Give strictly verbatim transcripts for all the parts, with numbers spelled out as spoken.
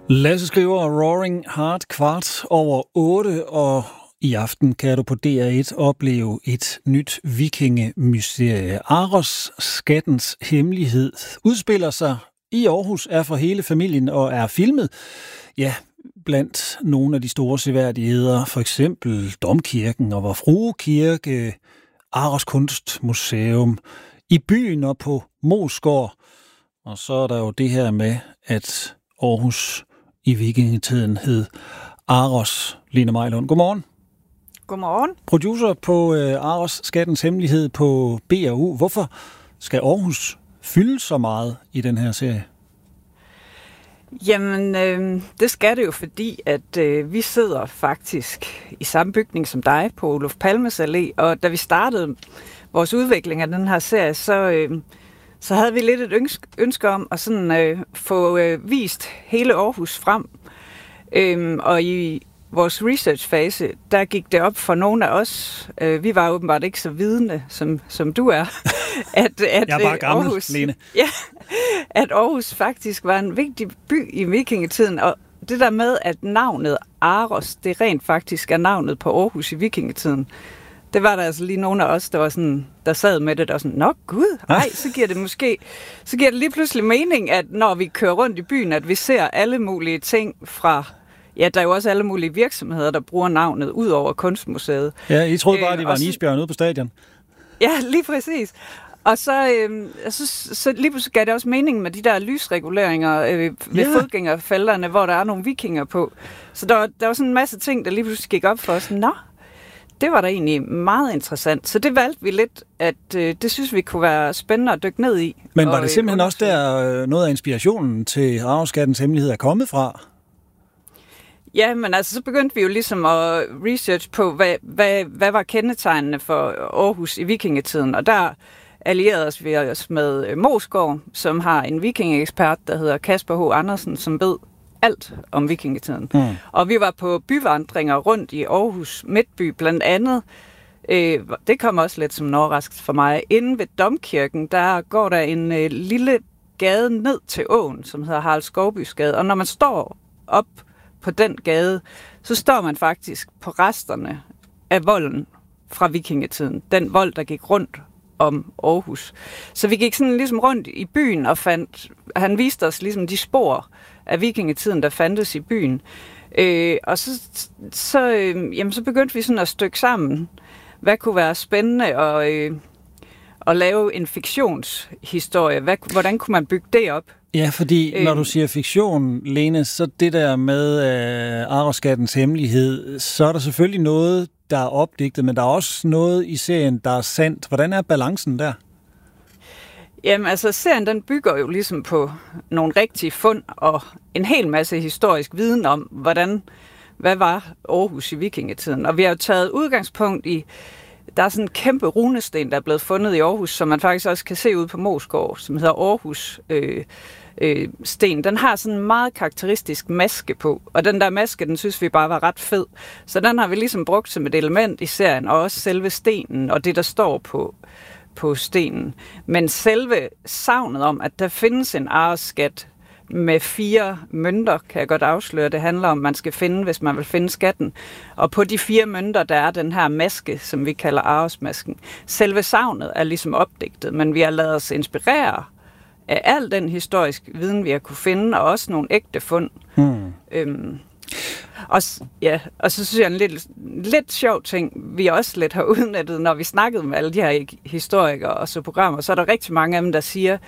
Lasse skriver Roaring Heart kvart over otte, og i aften kan du på D R et opleve et nyt vikingemysterie. Aros, skattens hemmelighed, udspiller sig i Aarhus, er for hele familien og er filmet, ja, blandt nogle af de store seværdigheder, for eksempel Domkirken og Vor Frue Kirke, Aros Kunstmuseum, i byen og på Moesgaard. Og så er der jo det her med, at Aarhus i vikingetiden hed Aros. Line Mejlund, godmorgen. Godmorgen. Producer på øh, Aros, skattens hemmelighed på B R U. Hvorfor skal Aarhus fylde så meget i den her serie? Jamen, øh, det skal det jo, fordi at øh, vi sidder faktisk i samme bygning som dig på Olof Palmes Allé, og da vi startede vores udvikling af den her serie, så, øh, så havde vi lidt et ønske, ønske om at sådan, øh, få øh, vist hele Aarhus frem. Øh, og i vores researchfase, der gik det op for nogle af os, øh, vi var åbenbart ikke så vidende, som, som du er, at, at jeg er bare gammel, Aarhus, Lene. Ja, at Aarhus faktisk var en vigtig by i vikingetiden, og det der med, at navnet Aros, det rent faktisk er navnet på Aarhus i vikingetiden, det var der altså lige nogle af os, der var sådan, der sad med det, der var sådan, nå gud, ej, så giver det måske, så giver det lige pludselig mening, at når vi kører rundt i byen, at vi ser alle mulige ting fra, ja, der er jo også alle mulige virksomheder, der bruger navnet ud over Kunstmuseet. Ja, I troede bare, øh, de var en isbjørn ude på stadion. Ja, lige præcis. Og så, øh, så, så lige pludselig gav det også mening med de der lysreguleringer øh, ved Ja. fodgængerfelterne, hvor der er nogle vikinger på. Så der, var- der var sådan en masse ting, der lige pludselig gik op for os. Nå, det var da egentlig meget interessant. Så det valgte vi lidt, at øh, det synes vi kunne være spændende at dykke ned i. Men var Og, det øh, simpelthen også undersøge. der, øh, noget af inspirationen til Aros, skattens hemmelighed er kommet fra? Ja, men altså, så begyndte vi jo ligesom at research på, hvad, hvad, hvad var kendetegnene for Aarhus i vikingetiden, og der allierede os vi os med Moesgaard, som har en vikingeekspert, der hedder Kasper H. Andersen, som ved alt om vikingetiden. Mm. Og vi var på byvandringer rundt i Aarhus Midtby, blandt andet. Øh, det kom også lidt som en overraskelse for mig. Inde ved Domkirken, der går der en øh, lille gade ned til åen, som hedder Harald Skovbys Gade. Og når man står op på den gade, så står man faktisk på resterne af volden fra vikingetiden. Den vold, der gik rundt om Aarhus. Så vi gik sådan ligesom rundt i byen og fandt, han viste os ligesom de spor af vikingetiden, der fandtes i byen. Øh, og så, så, øh, jamen, så begyndte vi sådan at stykke sammen, hvad kunne være spændende at, øh, at lave en fiktionshistorie. Hvad, hvordan kunne man bygge det op? Ja, fordi øh, når Øhm. du siger fiktion, Lene, så det der med øh, Aros, skattens hemmelighed, så er der selvfølgelig noget, der er opdigtet, men der er også noget i serien, der er sandt. Hvordan er balancen der? Jamen altså, serien den bygger jo ligesom på nogle rigtige fund og en hel masse historisk viden om, hvordan, hvad var Aarhus i vikingetiden. Og vi har jo taget udgangspunkt i, der er sådan en kæmpe runesten, der er blevet fundet i Aarhus, som man faktisk også kan se ude på Moesgaard, som hedder Aarhus øh, øh, sten. Den har sådan en meget karakteristisk maske på, og den der maske, den synes vi bare var ret fed. Så den har vi ligesom brugt som et element i serien, og også selve stenen og det, der står på på stenen. Men selve savnet om, at der findes en Aros-skat med fire mønter, kan jeg godt afsløre. Det handler om, man skal finde, hvis man vil finde skatten. Og på de fire mønter, der er den her maske, som vi kalder Aros-masken. Selve savnet er ligesom opdigtet, men vi har ladet os inspirere af al den historiske viden, vi har kunne finde, og også nogle ægte fund. Hmm. Øhm, Og, s- ja, og så synes jeg en lidt, lidt sjov ting, vi også lidt har udnyttet, når vi snakkede med alle de her historikere og så programmer, så er der rigtig mange af dem, der siger,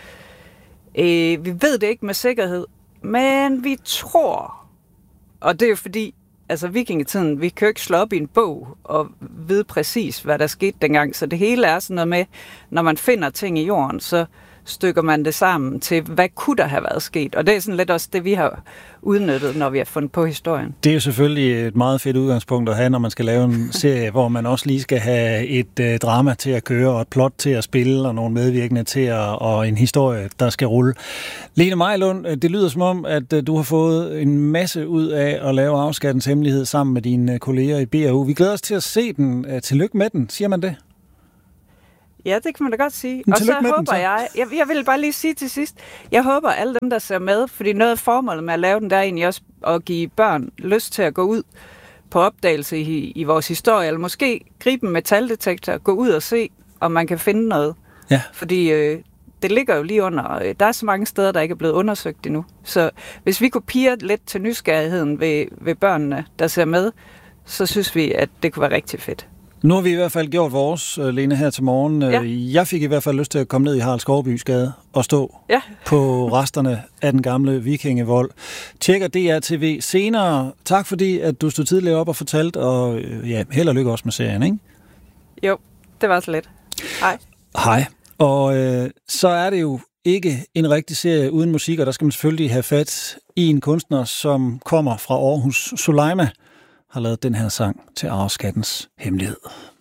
øh, vi ved det ikke med sikkerhed, men vi tror, og det er jo fordi, altså vikingetiden, vi kan jo ikke slå op i en bog og vide præcis, hvad der skete dengang, så det hele er sådan noget med, når man finder ting i jorden, så stykker man det sammen til, hvad kunne der have været sket? Og det er sådan lidt også det, vi har udnyttet, når vi har fundet på historien. Det er jo selvfølgelig et meget fedt udgangspunkt at have, når man skal lave en serie, hvor man også lige skal have et øh, drama til at køre, og et plot til at spille, og nogle medvirkende til at, og en historie, der skal rulle. Line Mejlund, det lyder som om, at øh, du har fået en masse ud af at lave Aros, skattens hemmelighed sammen med dine kolleger i B R U. Vi glæder os til at se den. Tillykke med den, siger man det? Ja, det kan man da godt sige. Men og så håber den, så. Jeg, jeg, jeg vil bare lige sige til sidst, jeg håber alle dem, der ser med, fordi noget af formålet med at lave den, der er egentlig også at give børn lyst til at gå ud på opdagelse i, i vores historie, eller måske gribe en metaldetektor, gå ud og se, om man kan finde noget. Ja. Fordi øh, det ligger jo lige under, øh, der er så mange steder, der ikke er blevet undersøgt endnu. Så hvis vi kunne pirre lidt til nysgerrigheden ved, ved børnene, der ser med, så synes vi, at det kunne være rigtig fedt. Nu har vi i hvert fald gjort vores, Lene, her til morgen. Ja. Jeg fik i hvert fald lyst til at komme ned i Harald Skovbys Gade og stå ja. på resterne af den gamle vikingevold. Tjekker D R T V senere. Tak fordi, at du stod tidligere op og fortalte, og ja, held og lykke også med serien, ikke? Jo, det var så let. Hej. Hej. Og øh, så er det jo ikke en rigtig serie uden musik, og der skal man selvfølgelig have fat i en kunstner, som kommer fra Aarhus. Soleima har lavet den her sang til Arveskattens Hemmelighed.